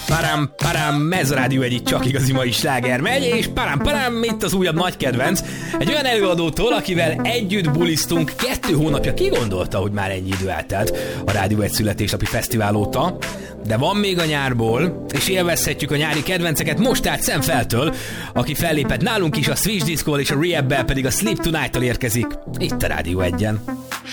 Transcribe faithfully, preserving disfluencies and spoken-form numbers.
Parám, parám, ez a Rádió egy csak igazi mai sláger megy, és parám, parám, itt az újabb nagy kedvenc. Egy olyan előadótól, akivel együtt bulisztunk kettő hónapja, ki gondolta, hogy már ennyi idő eltelt a Rádió egy születésnapi fesztivál óta. De van még a nyárból, és élvezhetjük a nyári kedvenceket most át Szemfeltől, aki fellépett nálunk is a Switch Disco-val és a Rehab-bel pedig a Sleep Tonight-tal érkezik itt a Rádió egyen.